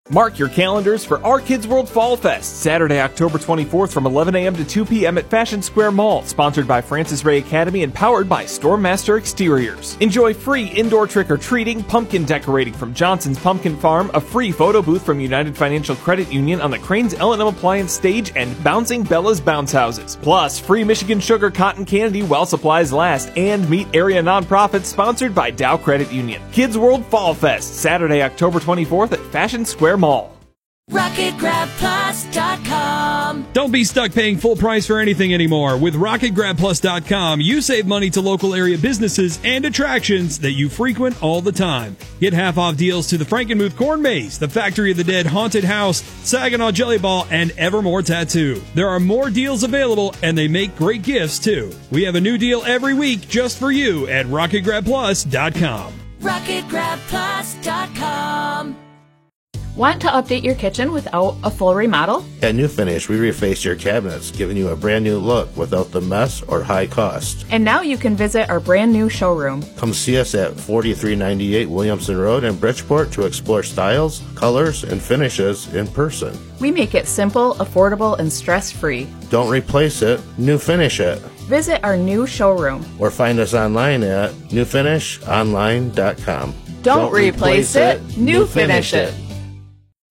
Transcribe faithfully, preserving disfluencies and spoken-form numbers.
Mark your calendars for Our Kids World Fall Fest, Saturday, October twenty-fourth from eleven a.m. to two p.m. at Fashion Square Mall, sponsored by Francis Ray Academy and powered by Stormmaster Exteriors. Enjoy free indoor trick-or-treating, pumpkin decorating from Johnson's Pumpkin Farm, a free photo booth from United Financial Credit Union on the Crane's L and M Appliance stage, and Bouncing Bella's Bounce Houses. Plus, free Michigan Sugar Cotton Candy while supplies last, and meet area nonprofits sponsored by Dow Credit Union. Kids World Fall Fest, Saturday, October twenty-fourth at Fashion Square Mall. Rocket Grab Plus dot com. Don't be stuck paying full price for anything anymore. With Rocket Grab Plus dot com, you save money to local area businesses and attractions that you frequent all the time. Get half-off deals to the Frankenmuth Corn Maze, the Factory of the Dead Haunted House, Saginaw Jelly Ball, and Evermore Tattoo. There are more deals available, and they make great gifts, too. We have a new deal every week just for you at Rocket Grab Plus dot com. Rocket Grab Plus dot com. Want to update your kitchen without a full remodel? At New Finish, we refaced your cabinets, giving you a brand new look without the mess or high cost. And now you can visit our brand new showroom. Come see us at forty-three ninety-eight Williamson Road in Bridgeport to explore styles, colors, and finishes in person. We make it simple, affordable, and stress-free. Don't replace it, New Finish it. Visit our new showroom. Or find us online at new finish online dot com. Don't, Don't replace, replace it, it, New Finish it. it.